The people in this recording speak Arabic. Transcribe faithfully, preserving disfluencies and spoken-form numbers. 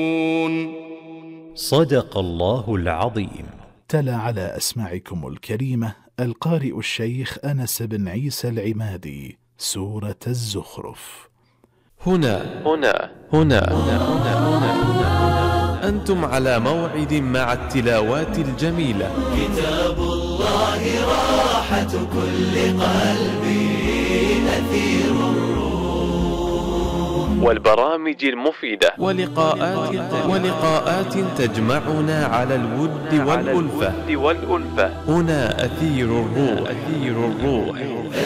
صدق الله العظيم. تلا على أسماعكم الكريمة القارئ الشيخ أنس بن عيسى العمادي سورة الزخرف. هنا هنا هنا هنا هنا هنا هنا أنتم على موعد مع التلاوات الجميلة. كتاب الله راحة كل قلبي أثير الروح، والبرامج المفيدة ولقاءات ولقاءات تجمعنا على الود والألفة. هنا أثير الروح.